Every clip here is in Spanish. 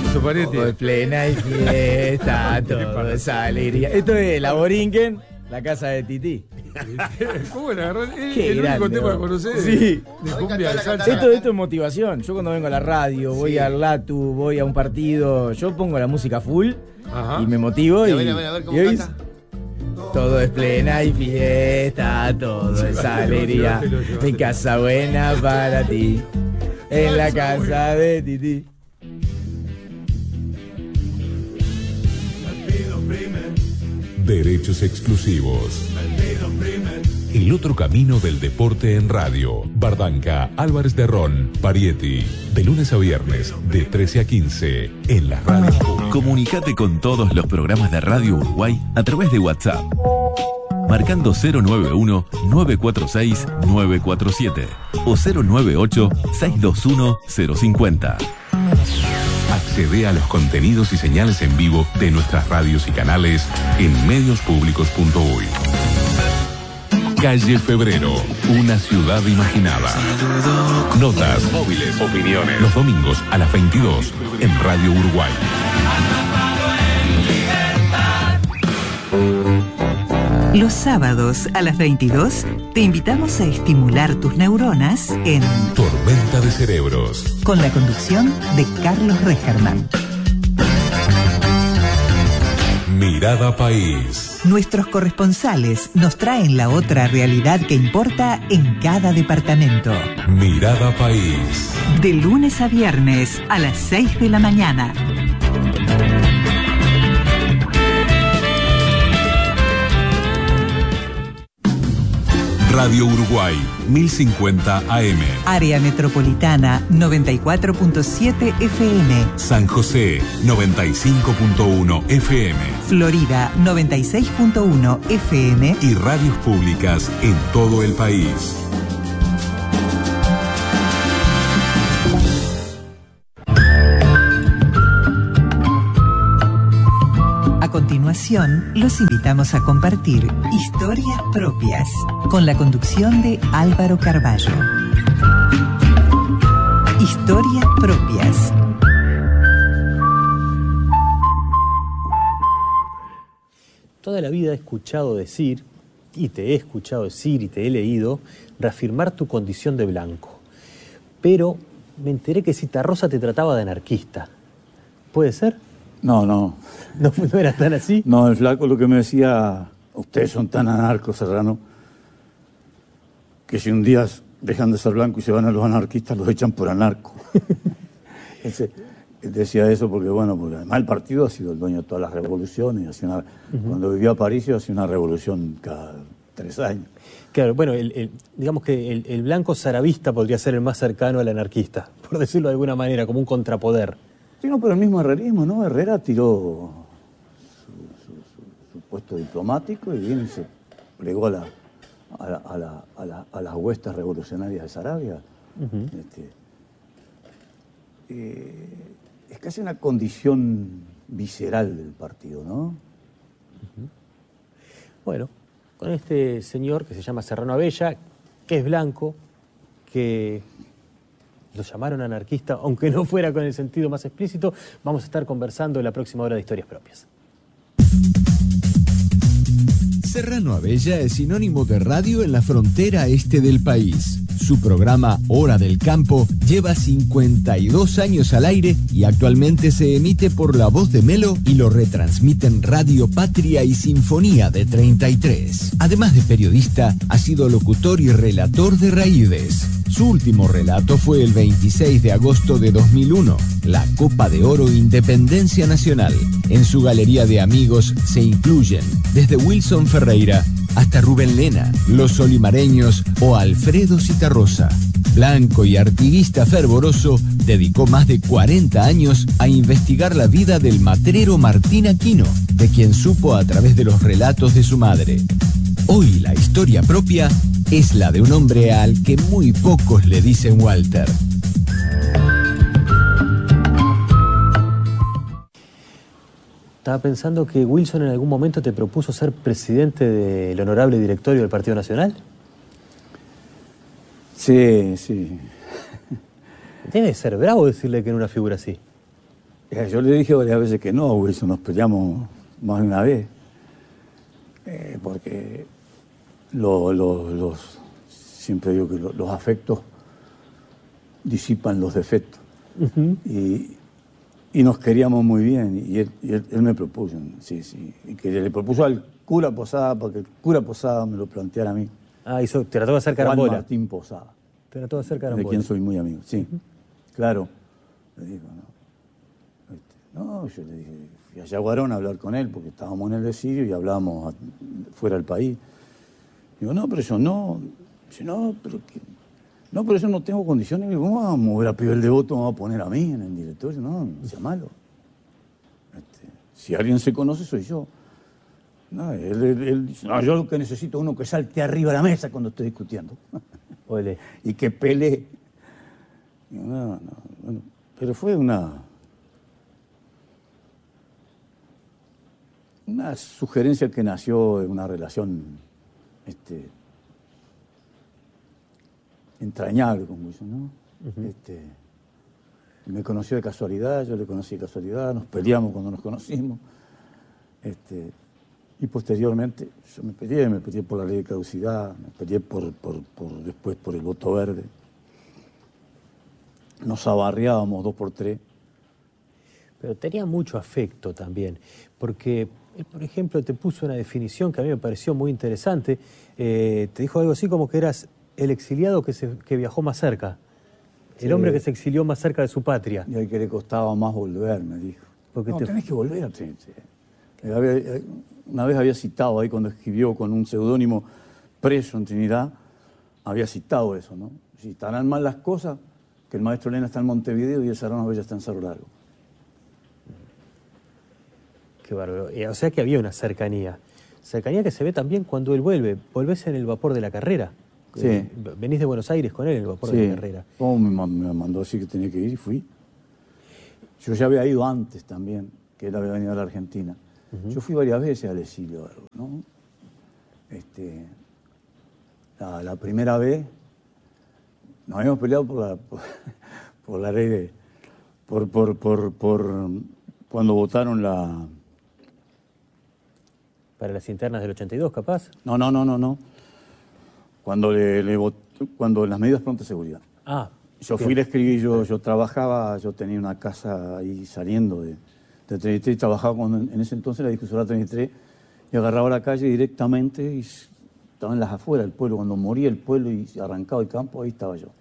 puso Parietti. Todo es plena y fiesta, todo es alegría. Esto es La Borinquen, la casa de Tití. ¿Cómo le agarró? Qué El grande, único tema ¿no? que conocés Sí. de cumbia de salsa. Esto es motivación. Yo cuando vengo a la radio, voy al Latu, voy a un partido, yo pongo la música full. Ajá. Y me motivo Y a ver, ¿cómo y hoy canta? todo es plena y fiesta, todo es alegría. Llévatelo. Mi casa buena para ti, en la casa de Titi. Derechos exclusivos. El otro camino del deporte en radio. Bardanca, Álvarez de Ron, Parietti. De lunes a viernes, de 13 a 15, en la radio. Comunicate con todos los programas de Radio Uruguay a través de WhatsApp. Marcando 091-946-947 o 098-621-050. Accede a los contenidos y señales en vivo de nuestras radios y canales en mediospublicos.uy. Calle Febrero, una ciudad imaginada. Notas, móviles, opiniones. Los domingos a las 22 en Radio Uruguay. Los sábados a las 22 te invitamos a estimular tus neuronas en Tormenta de Cerebros. con la conducción de Carlos Regerman. Mirada País. Nuestros corresponsales nos traen la otra realidad que importa en cada departamento. Mirada País. De lunes a viernes a las 6 de la mañana. Radio Uruguay, 1050 AM. Área Metropolitana 94.7 FM. San José, 95.1 FM. Florida 96.1 FM. Y radios públicas en todo el país. A continuación, los invitamos a compartir historias propias con la conducción de Álvaro Carballo. Historias propias. Toda la vida he escuchado decir, y te he escuchado decir y te he leído, reafirmar tu condición de blanco. Pero me enteré que Citarrosa te trataba de anarquista. ¿Puede ser? No. ¿No era tan así? No, el flaco lo que me decía, ustedes son tan anarcos, Serrano, que si un día dejan de ser blancos y se van a los anarquistas, los echan por anarco. Él decía eso porque además el partido ha sido el dueño de todas las revoluciones. Cuando vivió a París, hacía una revolución cada 3 años. Claro, bueno, digamos que el blanco zaravista podría ser el más cercano al anarquista, por decirlo de alguna manera, como un contrapoder. Sí, no, pero el mismo herrerismo, ¿no? Herrera tiró su puesto diplomático y viene y se plegó a las huestes revolucionarias de Sarabia. Es casi una condición visceral del partido, ¿no? Bueno, con este señor que se llama Serrano Abella, que es blanco, que lo llamaron anarquista, aunque no fuera con el sentido más explícito, vamos a estar conversando en la próxima hora de Historias Propias. Serrano Abella es sinónimo de radio en la frontera este del país. Su programa Hora del Campo lleva 52 años al aire y actualmente se emite por La Voz de Melo y lo retransmiten Radio Patria y Sinfonía de 33. Además de periodista, ha sido locutor y relator de Raíces. Su último relato fue el 26 de agosto de 2001, la Copa de Oro Independencia Nacional. En su galería de amigos se incluyen desde Wilson Ferreira hasta Rubén Lena, los olimareños o Alfredo Citarrosa. Blanco y artiguista fervoroso, dedicó más de 40 años a investigar la vida del matrero Martín Aquino, de quien supo a través de los relatos de su madre. Hoy la historia propia es la de un hombre al que muy pocos le dicen Walter. Estaba pensando que Wilson en algún momento te propuso ser presidente del honorable directorio del Partido Nacional. Sí. Debe ser bravo decirle que en una figura así. Yo le dije varias veces que no, Wilson, nos peleamos más de una vez. Porque siempre digo que los afectos disipan los defectos. Y nos queríamos muy bien. Y él me propuso, sí. Y que le propuso al cura Posada, porque el cura Posada me lo planteara a mí. Ah, te trató de hacer Juan carambola. Martín Posada. Te trató de hacer De carambola. quien soy muy amigo, sí. Claro. Le digo, no, yo le dije, fui a Yaguarón a hablar con él, porque estábamos en el exilio y hablábamos fuera del país. Digo, no, pero yo no. Dice, no, pero yo no tengo condiciones. Digo, ¿cómo vamos a mover a Pibe el Devoto? ¿Me va a poner a mí en el directorio? No sea malo. Si alguien se conoce, soy yo. No, él dice, no, yo lo que necesito es uno que salte arriba de la mesa cuando estoy discutiendo. Ole. Y que pelee. Digo, no, bueno, pero fue una sugerencia que nació de una relación entrañable con Wilson, ¿no? Me conoció de casualidad, yo le conocí de casualidad, nos peleamos cuando nos conocimos. Y posteriormente yo me peleé por la ley de caducidad, me peleé después por el voto verde. Nos abarreábamos 2 por 3. Pero tenía mucho afecto también, porque él, por ejemplo, te puso una definición que a mí me pareció muy interesante. Te dijo algo así como que eras el exiliado que viajó más cerca, el hombre que se exilió más cerca de su patria. Y al que le costaba más volver, me dijo. Porque tenés que volver. Una vez había citado ahí cuando escribió con un seudónimo preso en Trinidad, había citado eso, ¿no? Si estarán mal las cosas, que el maestro Elena está en Montevideo y el Serrano Bella está en Cerro Largo. Qué bárbaro. O sea que había una cercanía. Cercanía que se ve también cuando él vuelve. Volvés en el vapor de la carrera. Sí. Venís de Buenos Aires con él en el vapor de la carrera. Oh, me mandó a decir que tenía que ir y fui. Yo ya había ido antes también, que él había venido a la Argentina. Yo fui varias veces al exilio, ¿no? La primera vez nos habíamos peleado por la ley de... cuando votaron la... ¿Para las internas del 82, capaz? No. Cuando las medidas prontas de seguridad. Ah. Yo fui y le escribí, yo trabajaba, yo tenía una casa ahí saliendo de 33, trabajaba en ese entonces la difusora 33, y agarraba la calle directamente y estaba en las afueras del pueblo. Cuando moría el pueblo y arrancaba el campo, ahí estaba yo.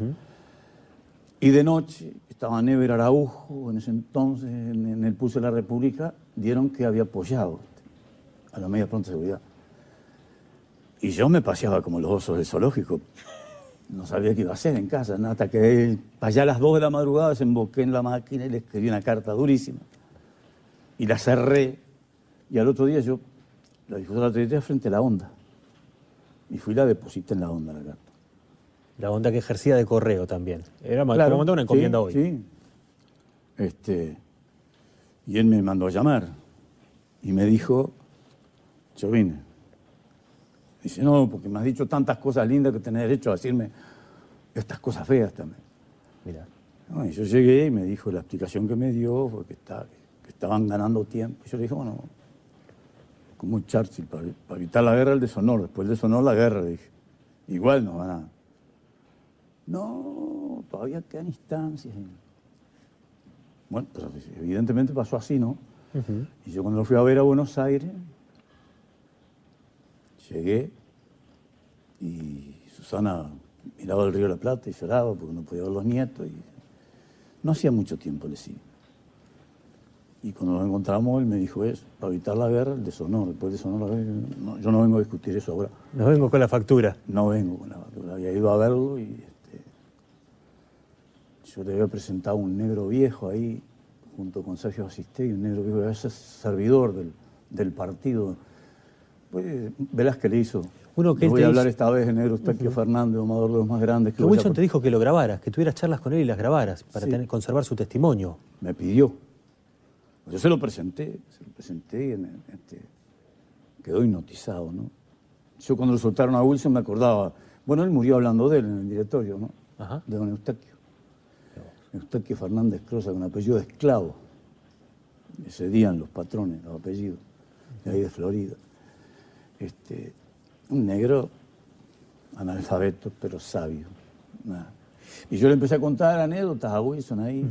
Y de noche estaba Never Araujo, en ese entonces, en el Pulso de la República, dieron que había apoyado a las medidas prontas de seguridad. Y yo me paseaba como los osos del zoológico. No sabía qué iba a hacer en casa, ¿no? Hasta que allá a las 2 de la madrugada desemboqué en la máquina y le escribí una carta durísima. Y la cerré. Y al otro día yo la difusora 33 frente a la Onda. Y fui y la deposité en la Onda la carta. La Onda que ejercía de correo también. Era Claro, como mandar una encomienda hoy. Sí. Y él me mandó a llamar. Y me dijo, yo vine. Dice, no, porque me has dicho tantas cosas lindas que tenés derecho a decirme estas cosas feas también. Mirá. No, y yo llegué y me dijo, la explicación que me dio fue que estaban ganando tiempo. Y yo le dije, bueno, como Churchill, para evitar la guerra el deshonor, después el deshonor la guerra, le dije. Igual nos van a... No, todavía quedan instancias. Bueno, pero evidentemente pasó así, ¿no? Y yo cuando lo fui a ver a Buenos Aires, llegué y Susana miraba el Río de la Plata y lloraba porque no podía ver los nietos. Y no hacía mucho tiempo, le decía. Y cuando nos encontramos, él me dijo eso, para evitar la guerra, el deshonor. Después del deshonor, no, yo no vengo a discutir eso ahora. No vengo con la factura. No vengo con la factura. Había ido a verlo y yo le había presentado un negro viejo ahí, junto con Sergio Asisté, y un negro viejo, ese servidor del partido. Pues Velázquez le hizo. Uno que voy a hablar esta vez de negro Eustaquio Fernández, domador de los más grandes. Que Wilson te dijo que lo grabaras, que tuvieras charlas con él y las grabaras, para conservar su testimonio. Me pidió. Yo se lo presenté y quedó hipnotizado, ¿no? Yo cuando lo soltaron a Wilson me acordaba, bueno, él murió hablando de él en el directorio, ¿no? Ajá. De don Eustaquio. Eustaquio Fernández Crosa, con apellido de esclavo. me cedían los patrones, los apellidos, de ahí de Florida. Un negro analfabeto, pero sabio. Nada. Y yo le empecé a contar anécdotas a Wilson ahí.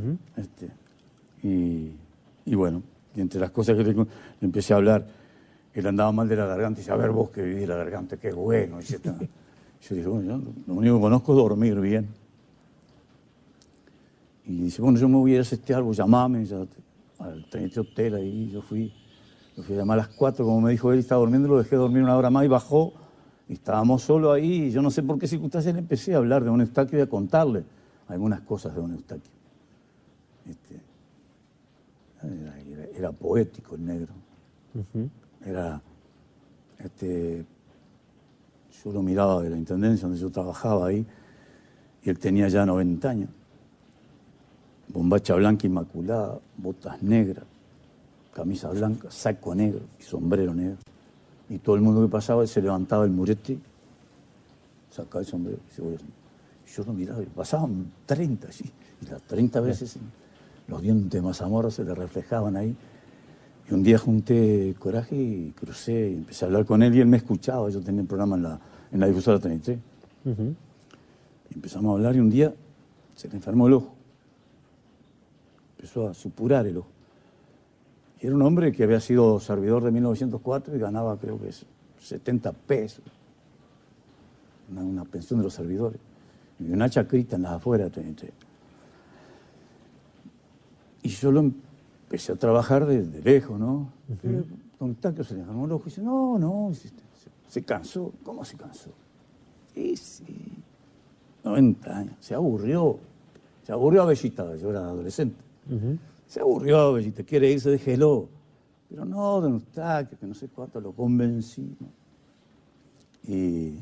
Y bueno, y entre las cosas que le empecé a hablar, él andaba mal de la garganta y dice, a ver vos que vivís la garganta, qué bueno. Y yo digo, bueno, yo lo único que conozco es dormir bien. Y dice, bueno, yo me voy a ir a este árbol, llamame, ya, al 33 Hotel ahí, yo fui a llamar a las 4, como me dijo él, estaba durmiendo, lo dejé dormir una hora más y bajó, y estábamos solos ahí, y yo no sé por qué circunstancias le empecé a hablar de don Eustaquio y a contarle algunas cosas de don Eustaquio. Era poético el negro. Era, yo lo miraba de la intendencia donde yo trabajaba ahí, y él tenía ya 90 años. Bombacha blanca inmaculada, botas negras, camisa blanca, saco negro y sombrero negro. Y todo el mundo que pasaba, él se levantaba el murete, sacaba el sombrero y se volvía. Yo lo miraba y pasaban 30 así, y las 30 veces los dientes de mazamorra se le reflejaban ahí. Y un día junté coraje y crucé y empecé a hablar con él y él me escuchaba. Yo tenía un programa en la difusora 33. Y empezamos a hablar y un día se le enfermó el ojo. Empezó a supurar el ojo. Y era un hombre que había sido servidor de 1904 y ganaba, creo que 70 pesos. Una pensión de los servidores. Y una chacrita en las afueras. Y yo lo empecé a trabajar de lejos, ¿no? Don Eustaquio se le enfermó el ojo y dice, no, se cansó. ¿Cómo se cansó? Y sí, 90 años. Se aburrió a Bellita, yo era adolescente. Se aburrió a Bellita, quiere irse, déjelo. Pero no, don Eustaquio, que no sé cuánto, lo convencí, ¿no? Y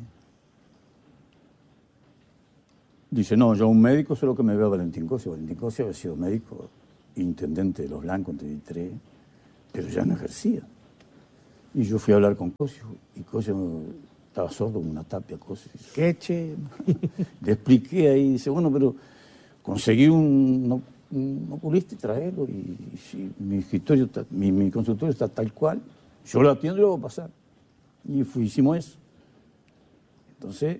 dice, no, yo un médico solo que me veo a Valentín Cosio. Valentín Cosio había sido médico, intendente de Los Blancos en 33, pero ya no ejercía. Y yo fui a hablar con Cosio, y Cosio estaba sordo como una tapia, Cosio. Dice, ¿qué, che? Le expliqué ahí, dice, bueno, pero conseguí un oculista y traerlo, y si mi escritorio, mi consultorio está tal cual, yo lo atiendo y lo voy a pasar. Y hicimos eso. Entonces,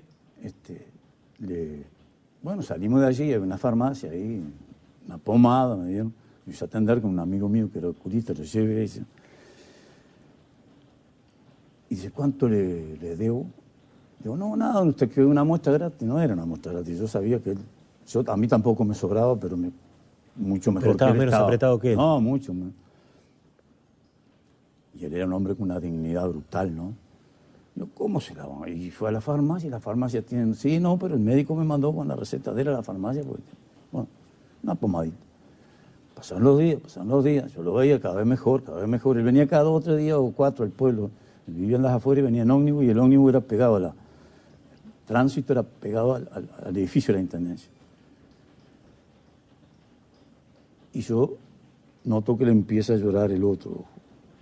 bueno, salimos de allí, había una farmacia ahí, una pomada, me dieron. Me hice atender con un amigo mío que era oculista, lo llevé y dice, ¿cuánto le debo? Digo, no, nada, usted quedó una muestra gratis. No era una muestra gratis, yo sabía que a mí tampoco me sobraba, pero mucho mejor. Pero estaba que él menos apretado que él. No, mucho menos. Y él era un hombre con una dignidad brutal, ¿no? Yo, ¿cómo se la van? Y fue a la farmacia, y la farmacia tiene... Sí, no, pero el médico me mandó con la receta de él a la farmacia, porque, bueno, una pomadita. Pasaron los días, yo lo veía cada vez mejor. Él venía cada 2 o 3 días o 4 al pueblo. Él vivía en las afueras y venía en ómnibus, y el ómnibus era pegado el tránsito era pegado al edificio de la intendencia. Y yo noto que le empieza a llorar el otro ojo.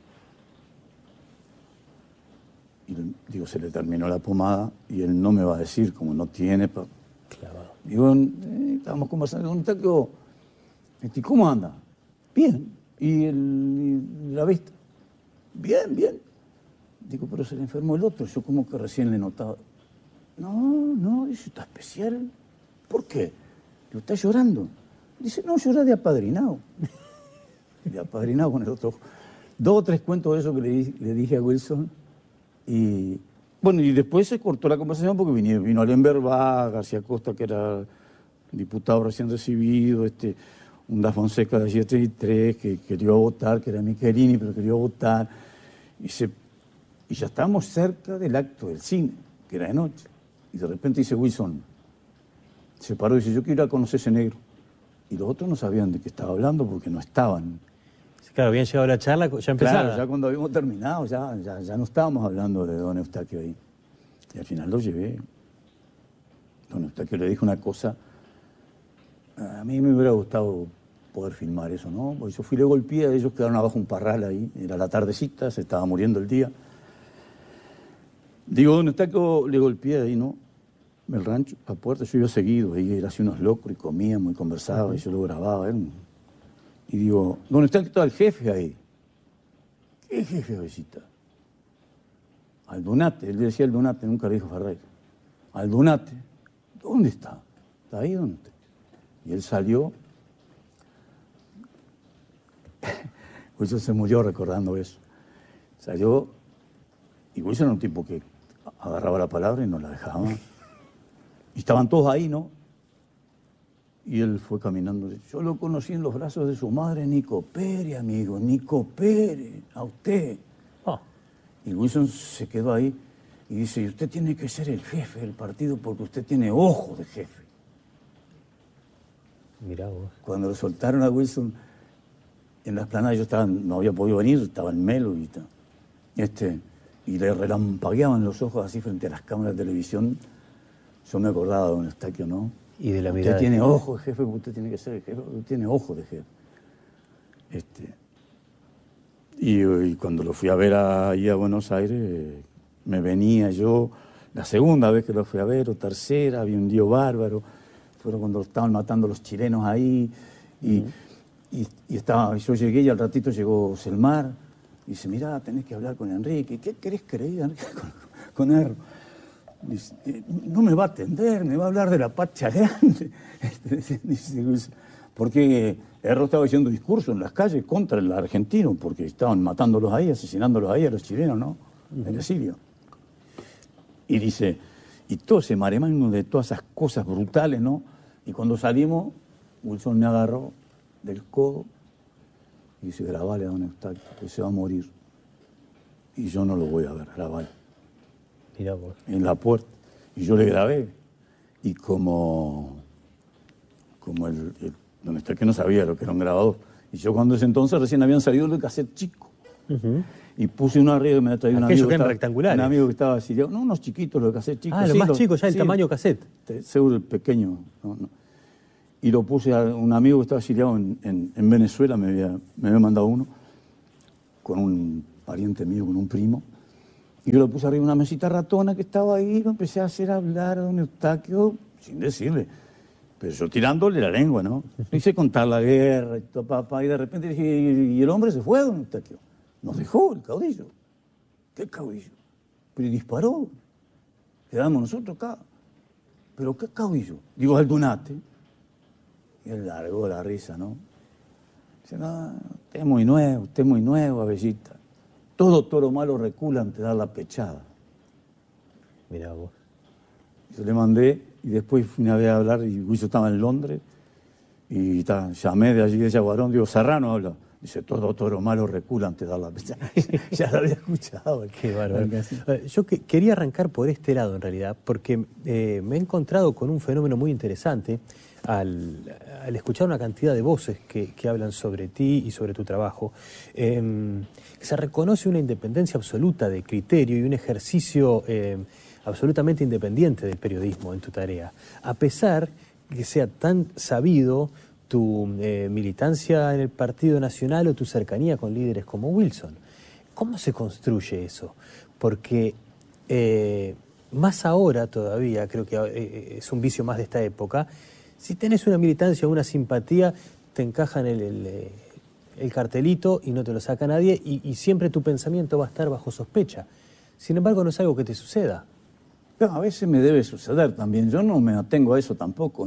Y digo, se le terminó la pomada y él no me va a decir, como no tiene... Clavado. Digo, estábamos conversando con un taco, ¿cómo anda? Bien. ¿Y la vista? Bien. Digo, pero se le enfermó el otro. Yo como que recién le notaba. No, dice, ¿está especial? ¿Por qué? Digo, ¿está llorando? Dice, no, llora de apadrinado. De apadrinado con el otro ojo. 2 o 3 cuentos de eso que le dije a Wilson. Y bueno, y después se cortó la conversación porque vino Alemberg Bach, García Costa, que era diputado recién recibido, un Da Fonseca de 73, que quería votar, que era Michelini, pero quería votar. Y ya estábamos cerca del acto del cine, que era de noche. Y de repente dice Wilson, se paró y dice, yo quiero ir a conocer ese negro. Y los otros no sabían de qué estaba hablando porque no estaban. Claro, habían llegado a la charla, ya empezaba. Claro, ya cuando habíamos terminado, ya no estábamos hablando de don Eustaquio ahí. Y al final lo llevé. Don Eustaquio le dijo una cosa, a mí me hubiera gustado poder filmar eso, ¿no? Porque yo fui, le golpeé, ellos quedaron abajo un parral ahí, era la tardecita, se estaba muriendo el día. Digo, don Eustaquio le golpeé ahí, ¿no? El rancho, la puerta, yo iba seguido, ahí él hacía unos locros y comíamos y conversaba, y yo lo grababa, Y digo, ¿dónde está el jefe ahí? ¿Qué jefe, Avellita? Aldunate, él le decía Aldunate, nunca le dijo Ferreira. Aldunate, ¿dónde está? ¿Está ahí dónde está? Y él salió. Wilson se murió recordando eso. Salió, y Wilson era un tipo que agarraba la palabra y no la dejaba. Y estaban todos ahí, ¿no? Y él fue caminando. Yo lo conocí en los brazos de su madre, Nico Pérez, amigo, Nico Pérez, a usted. Y Wilson se quedó ahí y dice, usted tiene que ser el jefe del partido porque usted tiene ojo de jefe. Mirá vos. Cuando lo soltaron a Wilson en la explanada, yo no había podido venir, estaba en Melo y tal. Y le relampagueaban los ojos así frente a las cámaras de televisión. Yo me acordaba de don Eustaquio, ¿no? Y de la mirada. Usted tiene ojo de jefe, usted tiene que ser el jefe, usted tiene ojo de jefe. Y cuando lo fui a ver ahí a Buenos Aires, me venía yo, la segunda vez que lo fui a ver, o tercera, había un lío bárbaro, fueron cuando estaban matando a los chilenos ahí, y yo llegué y al ratito llegó Selmar, y dice, mirá, tenés que hablar con Enrique. ¿Qué querés que le diga con Erro? Dice, no me va a atender, me va a hablar de la patria grande. Dice, porque Erro estaba haciendo discursos en las calles contra el argentino, porque estaban matándolos ahí, asesinándolos ahí a los chilenos, ¿no? En exilio. Y dice, y todo ese maremano de todas esas cosas brutales, ¿no? Y cuando salimos, Wilson me agarró del codo y dice, grabale a don Eustaquio, que se va a morir. Y yo no lo voy a ver, grabale. Mirá vos. En la puerta. Y yo le grabé. Y como don Eustaquio no sabía lo que era un grabador. Y yo cuando ese entonces recién habían salido los cassette chico. Y puse uno arriba y me traía un amigo. Que eran rectangulares. Un amigo que estaba así, no, unos chiquitos, los cassette chicos. Los más chicos, ya el tamaño cassette. Seguro el pequeño. No. Y lo puse a un amigo que estaba exiliado en Venezuela, me había mandado uno, con un pariente mío, con un primo. Y yo lo puse arriba una mesita ratona que estaba ahí, y lo empecé a hacer hablar a don Eustaquio, sin decirle. Pero yo tirándole la lengua, ¿no? Hice contar la guerra y todo, papá, y de repente dije, y el hombre se fue, don Eustaquio. Nos dejó el caudillo. ¿Qué caudillo? Pero disparó. Quedamos nosotros acá. ¿Pero qué caudillo? Digo, Aldunate. Y él largó la risa, ¿no? Dice, no, usted es muy nuevo, Avellita. Todo toro malo recula ante dar la pechada. Mirá vos. Yo le mandé y después fui una vez a hablar y Wilson estaba en Londres y llamé de allí de Yaguarón, digo, Serrano habla. Dice, todo toro malo recula ante dar la pechada. Ya lo había escuchado. Qué bárbaro. Yo quería arrancar por este lado en realidad, porque me he encontrado con un fenómeno muy interesante al escuchar una cantidad de voces que hablan sobre ti y sobre tu trabajo. Se reconoce una independencia absoluta de criterio y un ejercicio absolutamente independiente del periodismo en tu tarea, a pesar que sea tan sabido tu militancia en el Partido Nacional o tu cercanía con líderes como Wilson. ¿Cómo se construye eso? Porque más ahora todavía, creo que es un vicio más de esta época, si tenés una militancia o una simpatía, te encajan el cartelito y no te lo saca nadie y siempre tu pensamiento va a estar bajo sospecha. Sin embargo, no es algo que te suceda. No, a veces me debe suceder también. Yo no me atengo a eso tampoco,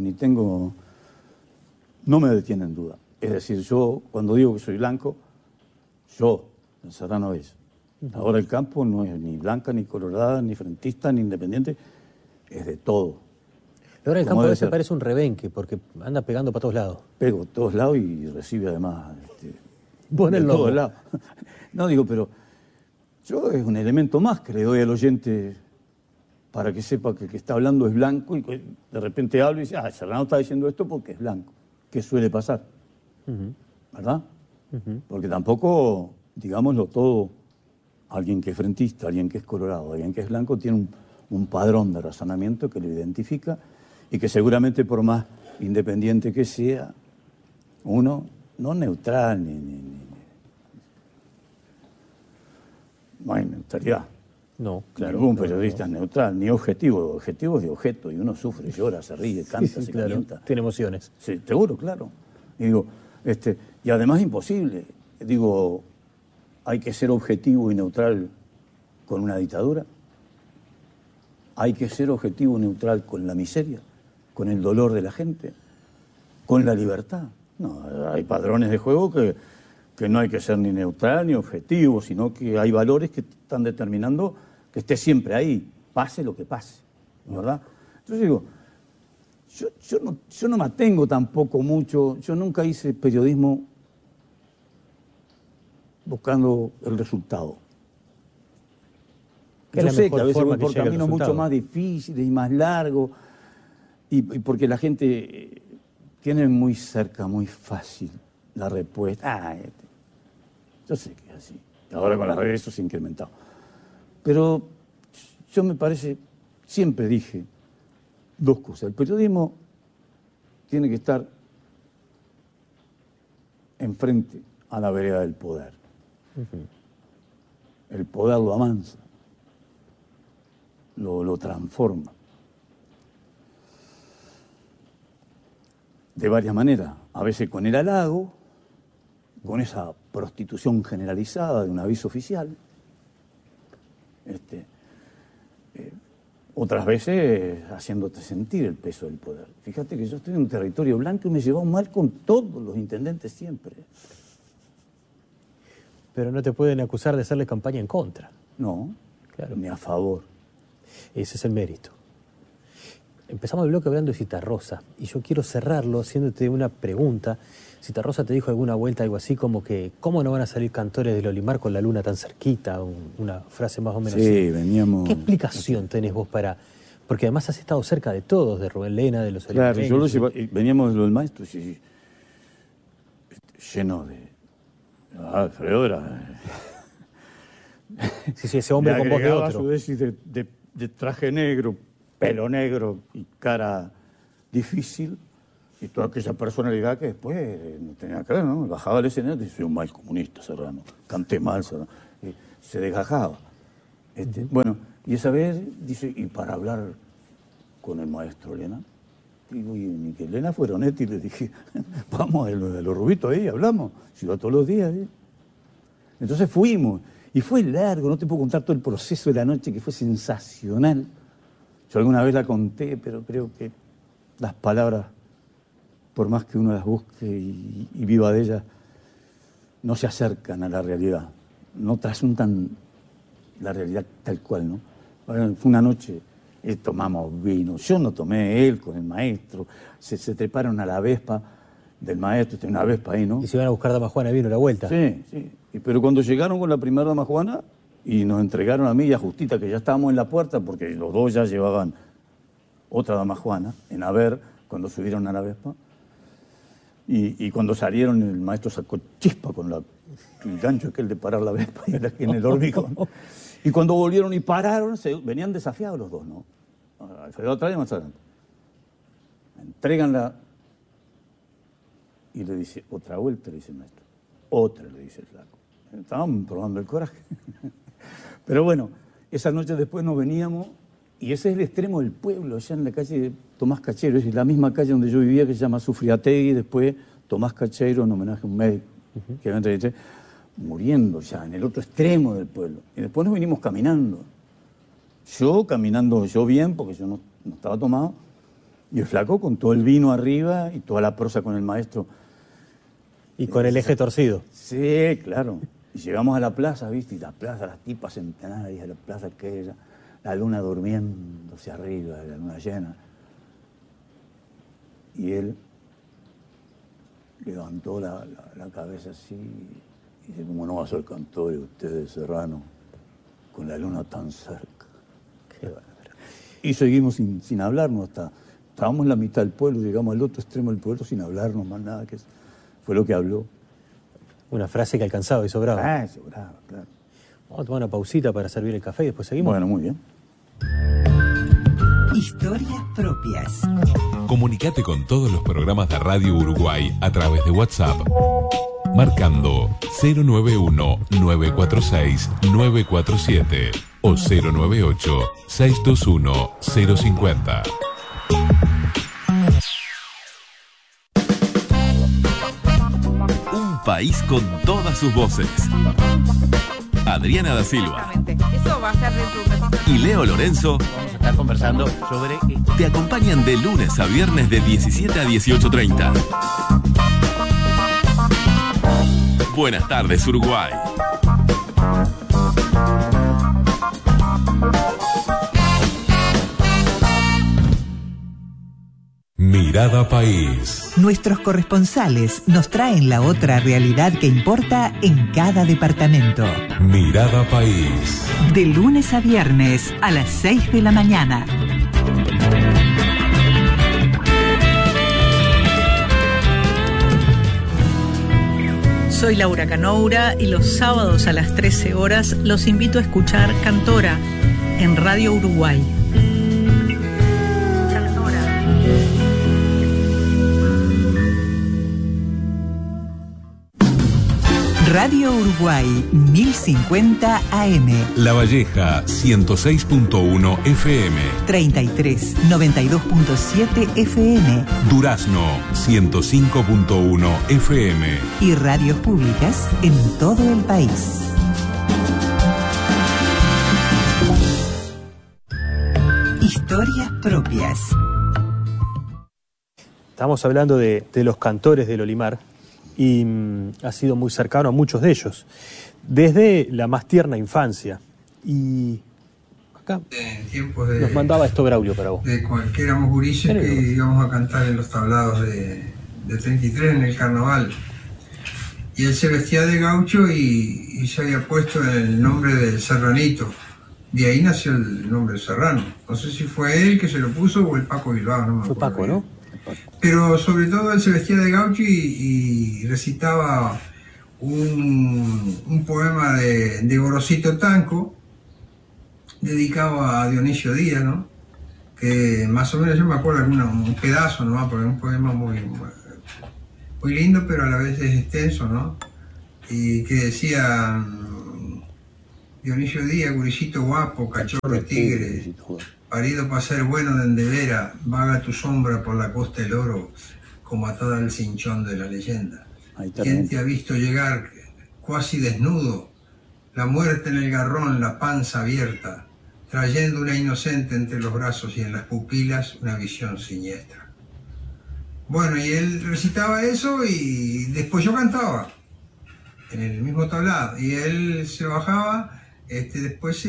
no me detiene en duda. Es decir, yo cuando digo que soy blanco, yo, el Serrano es. Ahora el campo no es ni blanca, ni colorada, ni frentista, ni independiente, es de todo. Ahora el campo a veces parece un rebenque, porque anda pegando para todos lados. Pego a todos lados y recibe además vos en el lomo. todos lados. No digo, pero yo es un elemento más que le doy al oyente para que sepa que el que está hablando es blanco y de repente hablo y dice, Serrano está diciendo esto porque es blanco. ¿Qué suele pasar? ¿Verdad? Porque tampoco, digámoslo todo, alguien que es frentista, alguien que es colorado, alguien que es blanco, tiene un padrón de razonamiento que lo identifica y que seguramente por más independiente que sea, uno no neutral, no hay neutralidad. No, claro. Ningún periodista es neutral, ni objetivo. Objetivo es de objeto y uno sufre, llora, se ríe, canta, se calienta. Tiene emociones. Sí, seguro, claro. Y digo, Y además imposible. Digo, hay que ser objetivo y neutral con una dictadura. Hay que ser objetivo y neutral con la miseria, con el dolor de la gente, con la libertad. No, hay padrones de juego que no hay que ser ni neutral ni objetivo, sino que hay valores que están determinando que esté siempre ahí, pase lo que pase, ¿verdad? Entonces digo, yo no me atengo tampoco mucho, yo nunca hice periodismo buscando el resultado. Yo sé que a veces voy por caminos mucho más difíciles y más largos, y porque la gente tiene muy cerca, muy fácil la respuesta. Yo sé que es así. Ahora con las redes eso se ha incrementado. Pero yo me parece, siempre dije dos cosas. El periodismo tiene que estar enfrente a la vereda del poder. El poder lo amansa, lo transforma. De varias maneras, a veces con el halago, con esa prostitución generalizada de un aviso oficial, otras veces haciéndote sentir el peso del poder. Fíjate que yo estoy en un territorio blanco y me he llevado mal con todos los intendentes siempre. Pero no te pueden acusar de hacerle campaña en contra. No, claro, ni a favor. Ese es el mérito. Empezamos el bloque hablando de Citarrosa y yo quiero cerrarlo haciéndote una pregunta. Citarrosa te dijo alguna vuelta algo así como que ¿cómo no van a salir cantores del Olimar con la luna tan cerquita? Una frase más o menos así. Sí, veníamos... ¿Qué explicación tenés vos para...? Porque además has estado cerca de todos, de Rubén Lena, de los olimareños. Claro, yo veníamos de los maestros y lleno de... Alfredo era... Sí, ese hombre con voz de otro. Su dosis de traje negro, pelo negro y cara difícil, y toda aquella personalidad que después no tenía que ver, ¿no? Bajaba al escenario y decía, soy un mal comunista, Serrano, canté mal, Serrano. Y se desgajaba. Bueno, y esa vez, dice, y para hablar con el maestro Lena, digo, y ni que Lena fuera honesto, y le dije, vamos a los rubitos ahí, hablamos, si va todos los días. Entonces fuimos. Y fue largo, no te puedo contar todo el proceso de la noche, que fue sensacional. Yo alguna vez la conté, pero creo que las palabras, por más que uno las busque y viva de ellas, no se acercan a la realidad, no trasuntan la realidad tal cual, ¿no? Bueno, fue una noche, tomamos vino, yo no tomé, él con el maestro, se treparon a la Vespa del maestro, tenía una Vespa ahí, ¿no? Y se iban a buscar Dama Juana, vino la vuelta. Sí, sí. Pero cuando llegaron con la primera Dama Juana y nos entregaron a mí y a Justita, que ya estábamos en la puerta, porque los dos ya llevaban otra Dama Juana, en Haber, cuando subieron a la Vespa, y cuando salieron el maestro sacó chispa con el gancho aquel de parar la Vespa y en el hormigón. Y cuando volvieron y pararon, venían desafiados los dos, ¿no? Alfredo atrás y más adelante. Me entregan y le dice, otra vuelta, le dice el maestro. Otra, le dice el flaco. Estábamos probando el coraje. Pero bueno, esa noche después nos veníamos, y ese es el extremo del pueblo, allá en la calle Tomás Cachero, es la misma calle donde yo vivía, que se llama Sufriategui, y después Tomás Cachero, en homenaje a un médico, que me entrevisté, muriendo ya, en el otro extremo del pueblo. Y después nos vinimos caminando. Yo caminando, yo bien, porque yo no estaba tomado, y el flaco con todo el vino arriba y toda la prosa con el maestro. Y con el eje torcido. Sí, claro. Y llegamos a la plaza, ¿viste? Y la plaza, las tipas centenarias, la plaza aquella, la luna durmiéndose arriba, la luna llena. Y él levantó la cabeza así y dice, ¿cómo no va a ser cantor usted, Serrano, con la luna tan cerca? Qué bárbaro. Y seguimos sin hablarnos hasta... Estábamos en la mitad del pueblo, llegamos al otro extremo del pueblo sin hablarnos más nada, que fue lo que habló. Una frase que alcanzaba y sobraba. Sobraba, claro. Vamos a tomar una pausita para servir el café y después seguimos. Bueno, muy bien. Historias propias. Comunicate con todos los programas de Radio Uruguay a través de WhatsApp, marcando 091-946-947 o 098-621-050. país con todas sus voces. Adriana da Silva Eso va a ser dentro de un ratito. y Leo Lorenzo Vamos a estar conversando sobre esto. te acompañan de lunes a viernes de 17 a 18:30. Buenas tardes, Uruguay. Mirada País. Nuestros corresponsales nos traen la otra realidad que importa en cada departamento. Mirada País. De lunes a viernes a las 6 de la mañana. Soy Laura Canoura y los sábados a las 13 horas los invito a escuchar Cantora en Radio Uruguay. Radio Uruguay 1050 AM. La Valleja 106.1 FM. 33 92.7 FM. Durazno 105.1 FM. Y radios públicas en todo el país. Historias propias. Estamos hablando de los cantores del Olimar y ha sido muy cercano a muchos de ellos, desde la más tierna infancia. Y acá En tiempos de, nos mandaba esto Braulio para vos. de que éramos gurises que íbamos a cantar en los tablados de 33 en el carnaval. Y él se vestía de gaucho y se había puesto el nombre del Serranito. De ahí nació el nombre Serrano. No sé si fue él que se lo puso o el Paco Bilbao, no me Fue acuerdo Paco, bien. ¿no? Pero sobre todo él se vestía de gaucho y recitaba un poema de Gorosito Tanco, dedicado a Dionisio Díaz, ¿no? Que más o menos yo me acuerdo un pedazo nomás, porque es un poema muy lindo, pero a la vez es extenso, ¿no? Y que decía: Dionisio Díaz, guricito guapo, cachorro tigre, parido para ser bueno de endevera, vaga tu sombra por la costa del oro, como atada al cinchón de la leyenda. ¿Quién te ha visto llegar cuasi desnudo, la muerte en el garrón, la panza abierta, trayendo una inocente entre los brazos y en las pupilas una visión siniestra? Bueno, y él recitaba eso y después yo cantaba en el mismo tablado, y él se bajaba después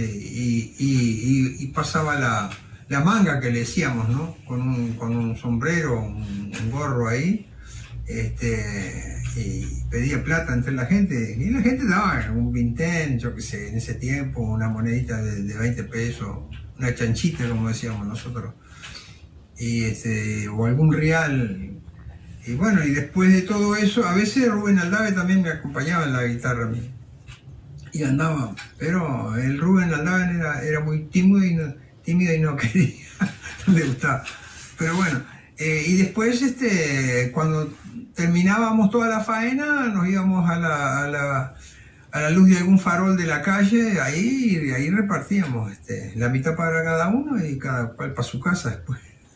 y pasaba la manga que le decíamos, ¿no? Con un sombrero, un gorro ahí, y pedía plata entre la gente, y la gente daba un vintén, yo qué sé, en ese tiempo, una monedita de 20 pesos, una chanchita, como decíamos nosotros, y o algún real. Y bueno, y después de todo eso, a veces Rubén Aldave también me acompañaba en la guitarra a mí. Y andaba, pero el Rubén Aldave era muy tímido y no quería, no le gustaba. Pero bueno, y después cuando terminábamos toda la faena, nos íbamos a la luz de algún farol de la calle, ahí repartíamos la mitad para cada uno y cada cual para su casa después.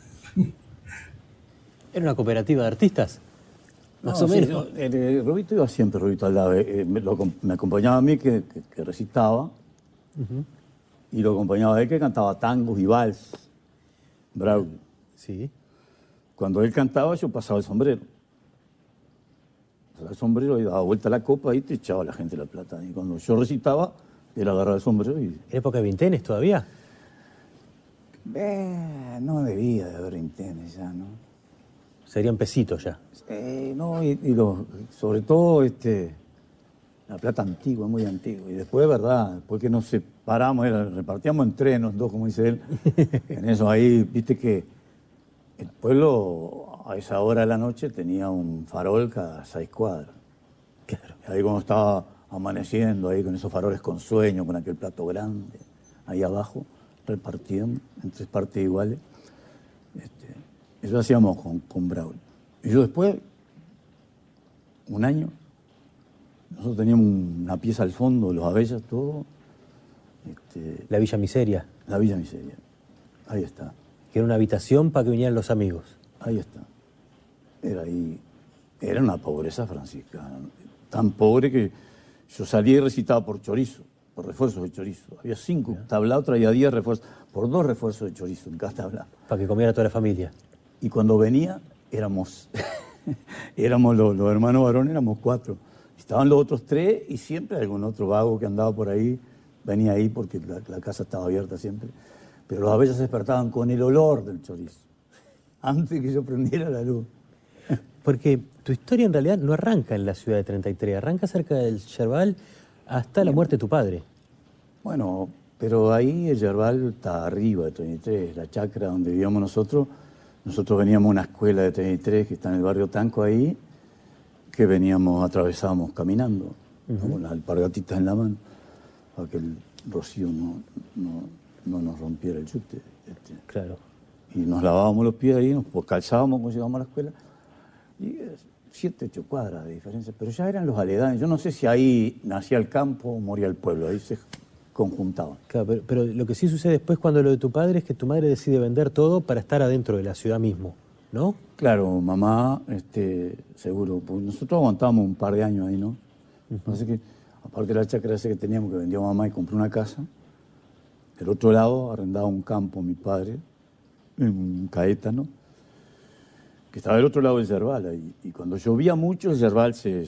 ¿Era una cooperativa de artistas? Más o menos. Rubito iba siempre, Rubito Aldave. Me acompañaba a mí que recitaba, y lo acompañaba a él que cantaba tangos y vals, Braulio. Sí. Cuando él cantaba yo pasaba el sombrero. Pasaba el sombrero y daba vuelta la copa y te echaba la gente la plata. Y cuando yo recitaba, él agarraba el sombrero y... ¿Era época de vintenes todavía? No debía de haber vintenes ya, ¿no? Serían pesitos ya. No, sobre todo la plata antigua, muy antigua. Y después, verdad, después que nos separamos, repartíamos en trenos, dos, como dice él. En eso ahí, viste que el pueblo a esa hora de la noche tenía un farol cada 6 cuadras. Claro. Ahí cuando estaba amaneciendo, ahí con esos faroles con sueño, con aquel plato grande, ahí abajo, repartíamos en 3 partes iguales. Eso hacíamos con Braulio. Y yo después, un año, nosotros teníamos una pieza al fondo, los Abellas, todo. La Villa Miseria. La Villa Miseria. Ahí está. Que era una habitación para que vinieran los amigos. Ahí está. Era ahí. Era una pobreza franciscana, tan pobre que yo salía y recitaba por chorizo, por refuerzos de chorizo. Había 5 tablados, traía 10 refuerzos, por 2 refuerzos de chorizo en cada tablado. Para que comiera toda la familia. Y cuando venía, éramos los hermanos varones, éramos 4. Estaban los otros 3 y siempre algún otro vago que andaba por ahí, venía ahí porque la casa estaba abierta siempre. Pero los abellas se despertaban con el olor del chorizo, antes que yo prendiera la luz. Porque tu historia en realidad no arranca en la ciudad de 33, arranca cerca del Yerbal hasta la muerte de tu padre. Bueno, pero ahí el Yerbal está arriba de 33, la chacra donde vivíamos nosotros. Nosotros veníamos a una escuela de 33 que está en el barrio Tanco ahí, que atravesábamos caminando, con las alpargatitas en la mano, para que el rocío no nos rompiera el chute. Claro. Y nos lavábamos los pies ahí, nos calzábamos cuando llegamos a la escuela. Y 7, 8 cuadras de diferencia, pero ya eran los aledaños. Yo no sé si ahí nacía el campo o moría el pueblo, ahí se conjuntaban. Claro, pero lo que sí sucede después cuando lo de tu padre es que tu madre decide vender todo para estar adentro de la ciudad mismo, ¿no? Claro, mamá, seguro, pues nosotros aguantábamos un par de años ahí, ¿no? Así que, aparte de la chacra esa que teníamos, que vendió mamá y compró una casa, del otro lado arrendaba un campo mi padre, en Caétano, que estaba del otro lado del Yerbal. Y cuando llovía mucho, el Yerbal se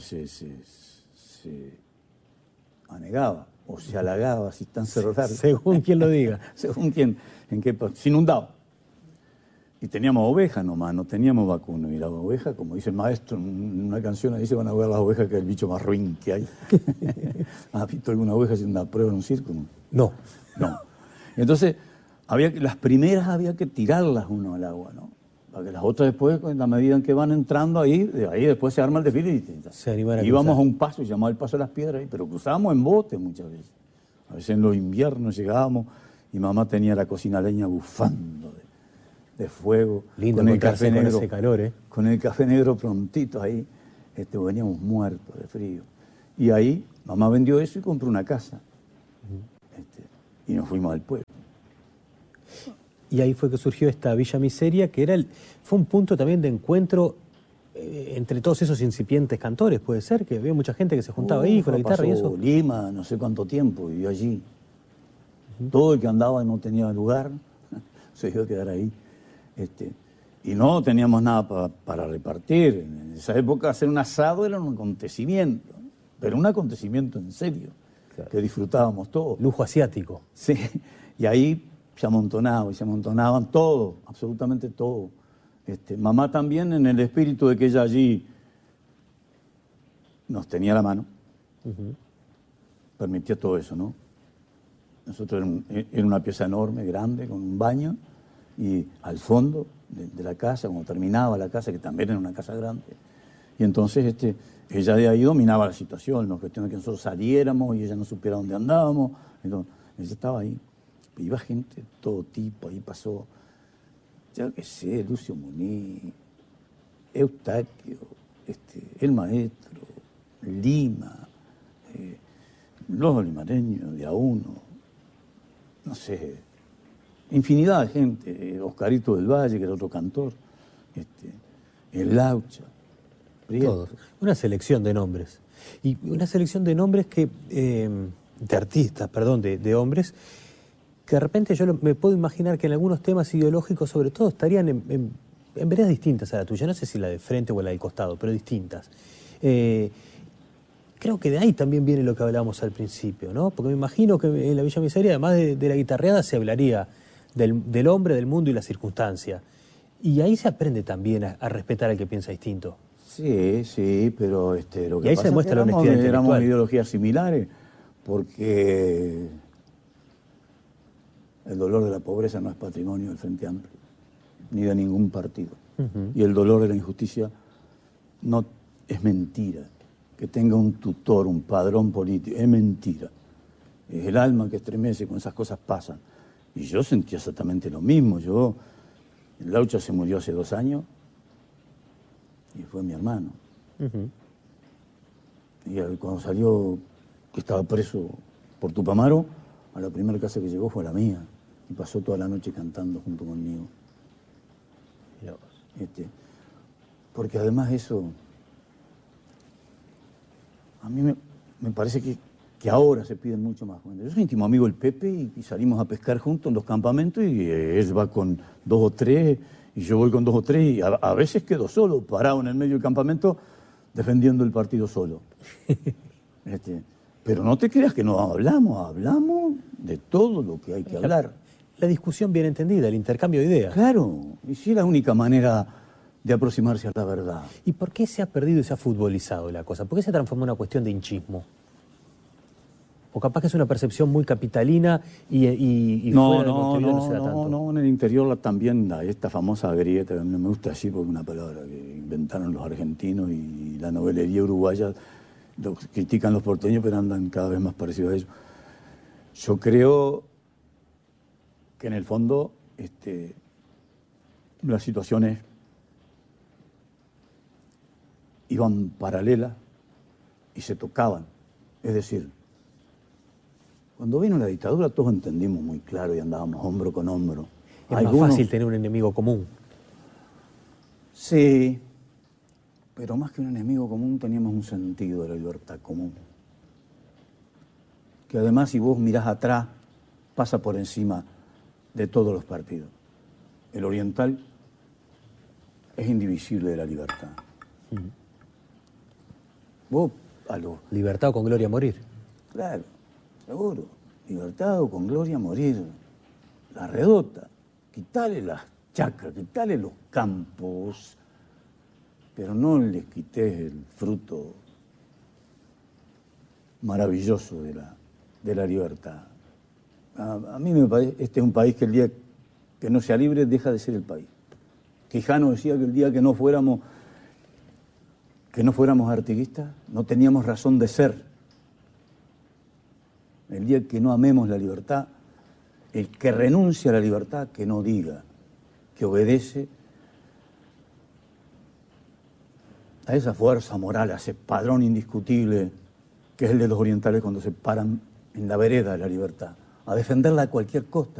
anegaba o se halagaba, si tan cerrado. Según quien lo diga. Según quien, se inundaba. Y teníamos ovejas nomás, no teníamos vacuno. Y las ovejas, como dice el maestro en una canción, ahí se van a ver las ovejas, que es el bicho más ruin que hay. ¿Has visto alguna oveja haciendo una prueba en un circo? No. No. Entonces, las primeras había que tirarlas uno al agua, ¿no? Para que las otras después, en la medida en que van entrando ahí después se arma el desfile y se animan a íbamos cruzar. a un paso, llamado el Paso de las Piedras, pero cruzábamos en bote muchas veces. A veces en los inviernos llegábamos y mamá tenía la cocina leña bufando de fuego. Lindo con el café negro, con ese calor, ¿eh? Con el café negro prontito ahí, veníamos muertos de frío. Y ahí mamá vendió eso y compró una casa. Y nos fuimos al pueblo. Y ahí fue que surgió esta Villa Miseria, que fue un punto también de encuentro entre todos esos incipientes cantores, puede ser, que había mucha gente que se juntaba ahí con la guitarra y eso. Lima, no sé cuánto tiempo, vivió allí. Todo el que andaba y no tenía lugar, se iba a quedar ahí. Y no teníamos nada para repartir. En esa época hacer un asado era un acontecimiento, pero un acontecimiento en serio, claro, que disfrutábamos todos. Lujo asiático. Sí, y ahí se amontonaban todo, absolutamente todo. Mamá también, en el espíritu de que ella allí nos tenía la mano, permitía todo eso, ¿no? Nosotros era una pieza enorme, grande, con un baño, y al fondo de la casa, cuando terminaba la casa, que también era una casa grande, y entonces ella de ahí dominaba la situación, no cuestión de que nosotros saliéramos y ella no supiera dónde andábamos, entonces ella estaba ahí. Iba gente de todo tipo, ahí pasó, ya qué sé, Lucio Muniz, Eustaquio, el maestro, Lima, los limareños de A1, no sé, infinidad de gente, Oscarito del Valle, que era otro cantor, el Laucha, todos. Una selección de nombres. Y una selección de nombres que, de artistas, perdón, de hombres, que de repente yo me puedo imaginar que en algunos temas ideológicos, sobre todo, estarían en veredas distintas a la tuya. No sé si la de frente o la del costado, pero distintas. Creo que de ahí también viene lo que hablábamos al principio, ¿no? Porque me imagino que en la Villa Miseria, además de la guitarreada, se hablaría del hombre, del mundo y la circunstancia. Y ahí se aprende también a respetar al que piensa distinto. Sí, pero lo que y ahí pasa se demuestra es que la honestidad intelectual. éramos ideologías similares, porque el dolor de la pobreza no es patrimonio del Frente Amplio, ni de ningún partido. Y el dolor de la injusticia no es mentira. Que tenga un tutor, un padrón político, es mentira. Es el alma que estremece cuando esas cosas pasan. Y yo sentí exactamente lo mismo. El Laucha se murió hace 2 años y fue mi hermano. Y cuando salió, que estaba preso por Tupamaro, a la primera casa que llegó fue la mía. Y pasó toda la noche cantando junto conmigo. Porque además eso A mí me parece que ahora se piden mucho más. Bueno, yo soy íntimo amigo del Pepe y salimos a pescar juntos en los campamentos y él va con 2 o 3 y yo voy con 2 o 3 y a veces quedo solo, parado en el medio del campamento defendiendo el partido solo. Pero no te creas que no hablamos de todo lo que hay que hablar. La discusión bien entendida, el intercambio de ideas. Claro, y sí es la única manera de aproximarse a la verdad. ¿Y por qué se ha perdido y se ha futbolizado la cosa? ¿Por qué se transformó en una cuestión de hinchismo? O capaz que es una percepción muy capitalina y fuera de Montevideo no se da tanto. No, en el interior también esta famosa grieta, no me gusta así porque es una palabra que inventaron los argentinos y la novelería uruguaya lo critican los porteños, pero andan cada vez más parecidos a ellos. Yo creo que en el fondo las situaciones iban paralelas y se tocaban. Es decir, cuando vino la dictadura todos entendimos muy claro y andábamos hombro con hombro. Es más fácil tener un enemigo común. Sí, pero más que un enemigo común teníamos un sentido de la libertad común. Que además, si vos mirás atrás, pasa por encima de todos los partidos. El oriental es indivisible de la libertad. Vos, libertad o con gloria a morir. Claro, seguro. Libertad o con gloria a morir. La redota. Quitale las chacras, quitale los campos, pero no les quites el fruto maravilloso de la libertad. A mí me parece, este es un país que el día que no sea libre deja de ser el país. Quijano decía que el día que no fuéramos artiguistas, no teníamos razón de ser. El día que no amemos la libertad, el que renuncia a la libertad, que no diga, que obedece a esa fuerza moral, a ese padrón indiscutible que es el de los orientales cuando se paran en la vereda de la libertad, a defenderla a cualquier costa.